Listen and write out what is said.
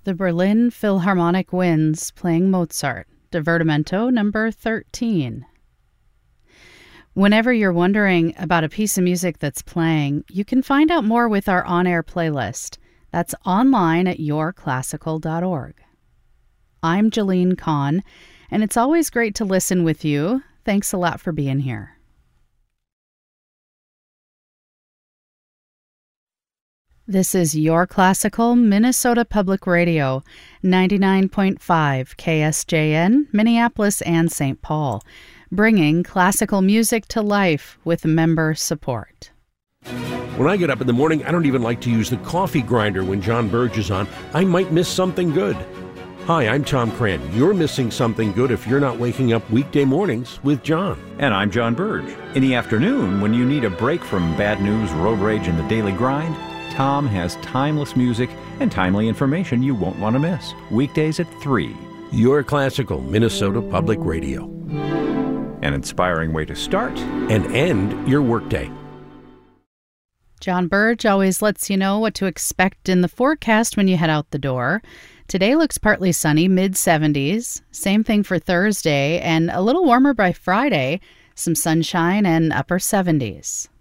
The Berlin Philharmonic Winds playing Mozart, Divertimento number 13. Whenever you're wondering about a piece of music that's playing, you can find out more with our on-air playlist. That's online at yourclassical.org. I'm Jalene Kahn, and it's always great to listen with you. Thanks a lot for being here. This is Your Classical Minnesota Public Radio, 99.5 KSJN, Minneapolis and St. Paul, bringing classical music to life with member support. When I get up in the morning, I don't even like to use the coffee grinder when John Burge is on. I might miss something good. Hi, I'm Tom Cran. You're missing something good if you're not waking up weekday mornings with John. And I'm John Burge. In the afternoon, when you need a break from bad news, road rage, and the daily grind, Tom has timeless music and timely information you won't want to miss. Weekdays at 3. Your Classical Minnesota Public Radio. An inspiring way to start and end your workday. John Burge always lets you know what to expect in the forecast when you head out the door. Today looks partly sunny, mid-70s. Same thing for Thursday, and a little warmer by Friday. Some sunshine and upper 70s.